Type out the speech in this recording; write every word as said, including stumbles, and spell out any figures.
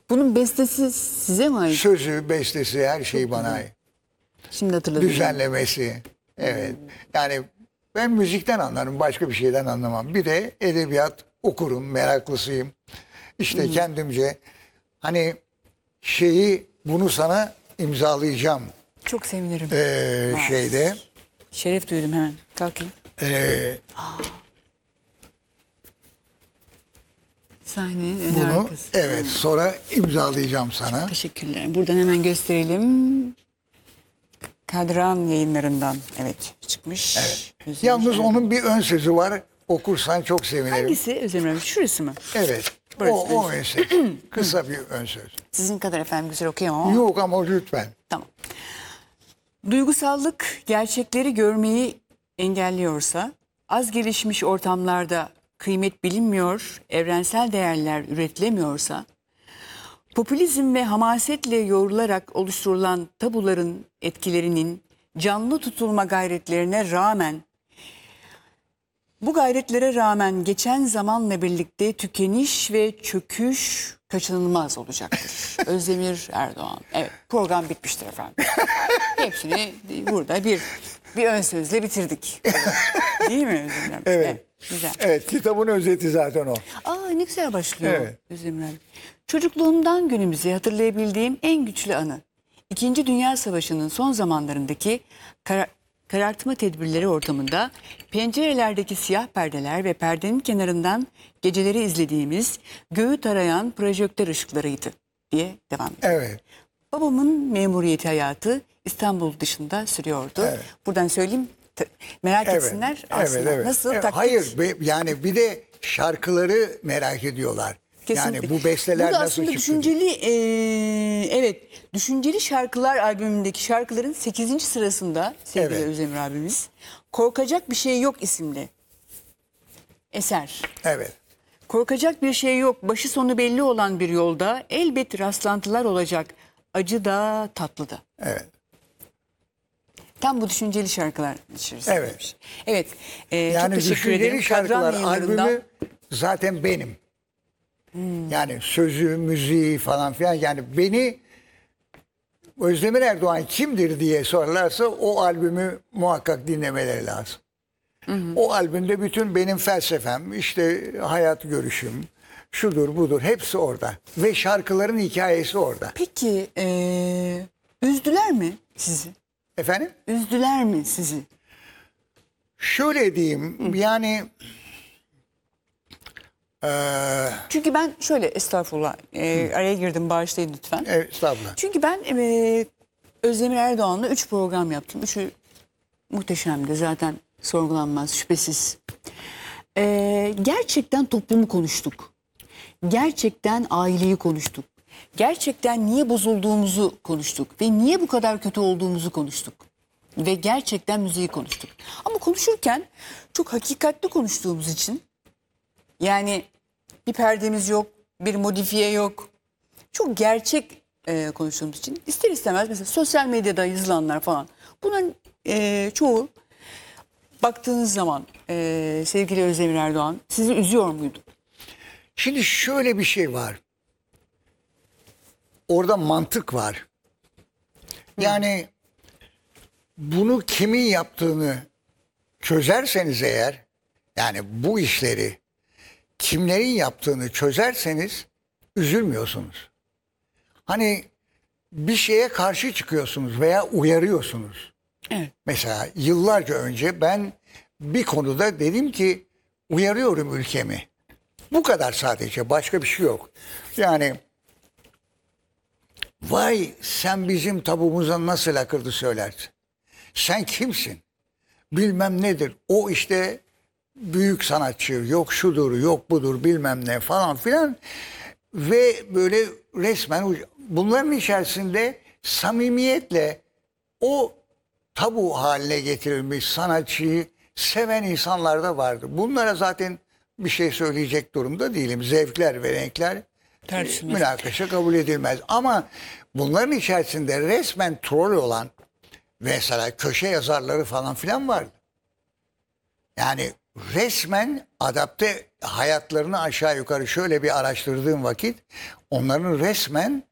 Bunun bestesi size mi ait? Sözü, bestesi, her şey bana ait. Şimdi hatırladım. Düzenlemesi. Evet. Yani ben müzikten anlarım, başka bir şeyden anlamam. Bir de edebiyat okurum, meraklısıyım. İşte hmm. kendimce hani şeyi, bunu sana imzalayacağım. Çok sevinirim. Ee, şeyde. Şeref duydum, hemen kalkayım. Ee, Sahne bunu arkası. evet, sonra imzalayacağım sana. Teşekkürler. Buradan hemen gösterelim. Kadran Yayınlarından evet çıkmış. Evet. Özdemir Yalnız Erdoğan. onun bir ön sözü var. Okursan çok sevinirim. Hangisi Özdemir abi? Şurası mı? Evet. Burası o o ön söz. Kısa bir ön söz. Sizin kadar efendim güzel okuyamam. Yok ama lütfen. Tamam. Duygusallık gerçekleri görmeyi engelliyorsa, az gelişmiş ortamlarda kıymet bilinmiyor, evrensel değerler üretilemiyorsa, popülizm ve hamasetle yoğrularak oluşturulan tabuların etkilerinin canlı tutulma gayretlerine rağmen, bu gayretlere rağmen geçen zamanla birlikte tükeniş ve çöküş kaçınılmaz olacaktır. Özdemir Erdoğan. Evet, program bitmiştir efendim. Hepsini burada bir bir ön sözle bitirdik. Değil mi Özdemir abi? Evet. Evet, güzel. Evet, kitabın özeti zaten o. Aa, ne güzel başlıyor Evet. Özdemir abi. Çocukluğumdan günümüze hatırlayabildiğim en güçlü anı, İkinci Dünya Savaşı'nın son zamanlarındaki kara karartma tedbirleri ortamında pencerelerdeki siyah perdeler ve perdenin kenarından geceleri izlediğimiz göğü tarayan projektör ışıklarıydı diye devam ediyor. Evet. Babamın memuriyeti hayatı İstanbul dışında sürüyordu. Evet. Buradan söyleyeyim, merak Evet. etsinler Evet, aslında. evet. Nasıl Evet, taktik? hayır, be- yani bir de şarkıları merak ediyorlar. Kesinlikle. Yani bu besteler Burada nasıl aslında çıktı? düşünceli, eee, evet, Düşünceli Şarkılar albümündeki şarkıların sekizinci sırasında sevgili Evet. Özdemir abimiz Korkacak Bir Şey Yok isimli eser. Evet. Korkacak bir şey yok, başı sonu belli olan bir yolda elbet rastlantılar olacak, acı da tatlı da. Evet. Tam bu düşünceli şarkılar içerisinde. Evet. Evet. e, Yani çok teşekkür ederim. Düşünceli Şarkılar Kadran Yayınları'ndan- albümü zaten benim. Yani sözü, müziği falan filan, yani beni Özdemir Erdoğan kimdir diye sorarlarsa o albümü muhakkak dinlemeleri lazım. Hı hı. O albümde bütün benim felsefem, işte hayat görüşüm, şudur budur, hepsi orada. Ve şarkıların hikayesi orada. Peki e, üzdüler mi sizi? Efendim? Üzdüler mi sizi? Şöyle diyeyim, yani eee Çünkü ben şöyle, estağfurullah, e, araya girdim, bağışlayın lütfen. evet, estağfurullah. Çünkü ben e, Özdemir Erdoğan'la üç program yaptım. Üçü muhteşemdi zaten, sorgulanmaz şüphesiz. E, gerçekten toplumu konuştuk. Gerçekten aileyi konuştuk. Gerçekten niye bozulduğumuzu konuştuk. Ve niye bu kadar kötü olduğumuzu konuştuk. Ve gerçekten müziği konuştuk. Ama konuşurken çok hakikatli konuştuğumuz için, yani bir perdemiz yok, bir modifiye yok. Çok gerçek e, konuştuğumuz için ister istemez mesela sosyal medyada yazılanlar falan, bunların e, çoğu baktığınız zaman e, sevgili Özdemir Erdoğan sizi üzüyor muydu? Şimdi şöyle bir şey var. Orada mantık var. Yani bunu kimin yaptığını çözerseniz eğer, yani bu işleri kimlerin yaptığını çözerseniz üzülmüyorsunuz. Hani bir şeye karşı çıkıyorsunuz veya uyarıyorsunuz. Evet. Mesela yıllarca önce ben bir konuda dedim ki uyarıyorum ülkemi. Bu kadar sadece, başka bir şey yok. Yani vay sen bizim tabumuza nasıl akırdı söylersin. Sen kimsin? Bilmem nedir. O işte büyük sanatçı, yok şudur, yok budur, bilmem ne falan filan. Ve böyle resmen bunların içerisinde samimiyetle o tabu haline getirilmiş sanatçıyı seven insanlar da vardı. Bunlara zaten bir şey söyleyecek durumda değilim. Zevkler ve renkler Tartışılmaz. münakaşa kabul edilmez. Ama bunların içerisinde resmen troll olan mesela köşe yazarları falan filan vardı. Yani resmen adapte hayatlarını aşağı yukarı şöyle bir araştırdığım vakit onların resmen